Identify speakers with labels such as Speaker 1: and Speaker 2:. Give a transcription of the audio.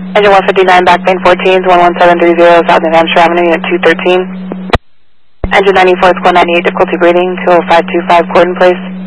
Speaker 1: Engine 159, backplane 14 is 11730 South New Hampshire Avenue at 213. Engine 94 is 198, difficulty breathing, 20525, Gordon, please.